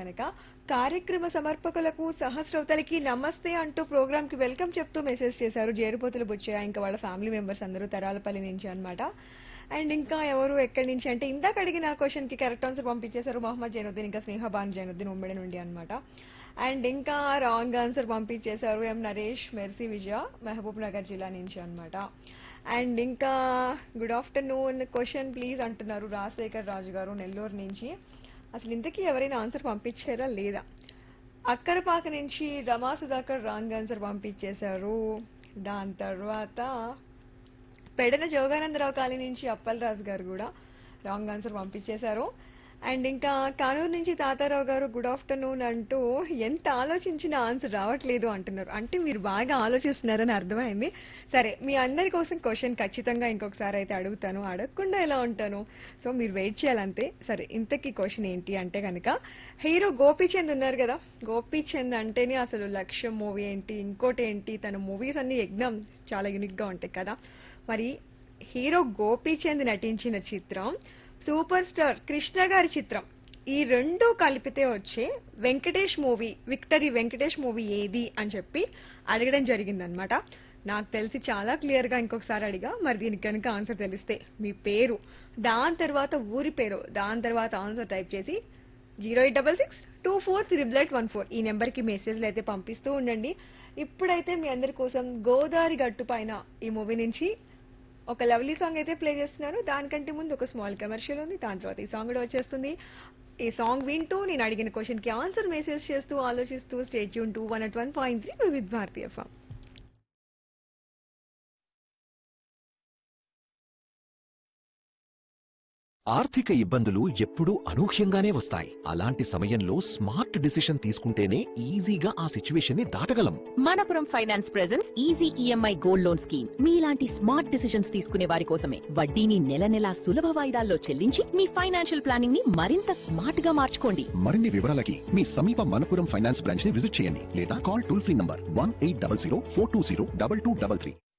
కనుక కార్యక్రమ సమర్పకులకు సహస్రవతలకి నమస్తే అంటూ ప్రోగ్రామ్ కి వెల్కమ్ చెప్తూ మెసేజ్ చేశారు జేరుపోతుల బుచ్చయ్య ఇంకా వాళ్ళ ఫ్యామిలీ మెంబర్స్ అందరూ తరాలపల్లి నుంచి అన్నమాట. అండ్ ఇంకా ఎవరు ఎక్కడి నుంచి అంటే ఇందాక అడిగిన క్వశ్చన్ కి కరెక్ట్ ఆన్సర్ పంపించేశారు మొహమ్మద్ జైనుద్దీన్ ఇంకా స్నేహబాన్ జైనుద్దీన్ ఉమ్మడి నుండి అన్నమాట. అండ్ ఇంకా రాంగ్ ఆన్సర్ పంపించేశారు ఎం నరేష్ మెర్సీ విజయ మహబూబ్ నగర్ జిల్లా నుంచి అన్నమాట. అండ్ ఇంకా గుడ్ ఆఫ్టర్నూన్ క్వశ్చన్ ప్లీజ్ అంటున్నారు రాజశేఖర్ రాజు గారు నెల్లూరు నుంచి. అసలు ఇంతకీ ఎవరైనా ఆన్సర్ పంపించారా లేదా? అక్కరపాక నుంచి రమా సుధాకర్ రాంగ్ ఆన్సర్ పంపించేశారు. దాని తర్వాత పెడన జోగానందరావు కాలనీ నుంచి అప్పలరాజు గారు కూడా రాంగ్ ఆన్సర్ పంపించేశారు. అండ్ ఇంకా కానూరు నుంచి తాతారావు గారు గుడ్ ఆఫ్టర్నూన్ అంటూ ఎంత ఆలోచించినా ఆన్సర్ రావట్లేదు అంటున్నారు. అంటే మీరు బాగా ఆలోచిస్తున్నారని అర్థమైంది. సరే మీ అందరి కోసం క్వశ్చన్ ఖచ్చితంగా ఇంకొకసారి అయితే అడుగుతాను, అడగకుండా ఎలా ఉంటాను, సో మీరు వెయిట్ చేయాలంతే. సరే ఇంతకీ క్వశ్చన్ ఏంటి అంటే కనుక హీరో గోపీచంద్ ఉన్నారు కదా, గోపీచంద్ అంటేనే అసలు లక్ష్యం మూవీ ఏంటి ఇంకోటి ఏంటి తన మూవీస్ అన్ని యజ్ఞం చాలా యూనిక్ గా ఉంటాయి కదా. మరి హీరో గోపీచంద్ నటించిన చిత్రం సూపర్ స్టార్ కృష్ణ గారి చిత్రం, ఈ రెండు కలిపితే వచ్చే Venkatesh movie victory Venkatesh movie ఏది అని చెప్పి అడగడం జరిగిందనమాట. నాకు తెలిసి చాలా క్లియర్ గా ఇంకొకసారి అడిగా. మరి దీనికి కనుక ఆన్సర్ తెలిస్తే మీ పేరు, దాని తర్వాత ఊరి పేరు, దాని తర్వాత ఆన్సర్ టైప్ చేసి 08662438814 ఈ నెంబర్ కి మెసేజ్లు అయితే పంపిస్తూ ఉండండి. ఇప్పుడైతే మీ అందరి కోసం గోదావరి గట్టు పైన ఈ మూవీ నుంచి ఒక లవ్లీ సాంగ్ అయితే ప్లే చేస్తున్నాను. దానికంటే ముందు ఒక స్మాల్ కమర్షియల్ ఉంది, దాని తర్వాత ఈ సాంగ్ కూడా వచ్చేస్తుంది. ఈ సాంగ్ వింటూ నేను అడిగిన క్వశ్చన్ కి ఆన్సర్ మెసేజ్ చేస్తూ ఆలోచిస్తూ stay tune to 101.3 with Bharatiya FM. ఆర్థిక ఇబ్బందులు ఎప్పుడూ అనూహ్యంగానే వస్తాయి. అలాంటి సమయంలో స్మార్ట్ డిసిషన్ తీసుకుంటేనే ఈజీగా ఆ సిచ్యువేషన్ ని దాటగలం. Manappuram finance presents easy EMI gold loan scheme. మీలాంటి స్మార్ట్ డిసిషన్స్ తీసుకునే వారి కోసమే. వడ్డీని నెల నెలా సులభ వాయిదాల్లో చెల్లించి మీ ఫైనాన్షియల్ ప్లానింగ్ ని మరింత స్మార్ట్ గా మార్చుకోండి. మరిన్ని వివరాలకి మీ సమీప మనపురం ఫైనాన్స్ బ్రాంచ్ ని విజిట్ చేయండి లేదా కాల్ టోల్ ఫ్రీ నంబర్ 1800 420 2233.